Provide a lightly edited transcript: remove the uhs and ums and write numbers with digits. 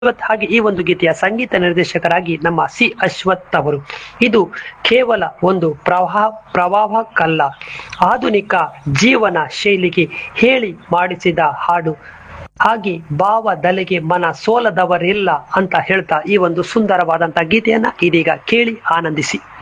ಹಾಗೆ ಈ ಒಂದು ಗೀತೆಯ ಸಂಗೀತ ನಿರ್ದೇಶಕರಾಗಿ ನಮ್ಮ ಸಿ ಅಶ್ವಥ್ ಅವರು. ಇದು ಕೇವಲ ಒಂದು ಪ್ರವಾಹಕ್ಕಲ್ಲ, ಆಧುನಿಕ ಜೀವನ ಶೈಲಿಗೆ ಹೇಳಿ ಮಾಡಿಸಿದ ಹಾಡು. ಹಾಗೆ ಭಾವದಲೆಗೆ ಮನ ಸೋಲದವರಿಲ್ಲ ಅಂತ ಹೇಳ್ತಾ ಈ ಒಂದು ಸುಂದರವಾದಂತಹ ಗೀತೆಯನ್ನ ಇದೀಗ ಕೇಳಿ ಆನಂದಿಸಿ.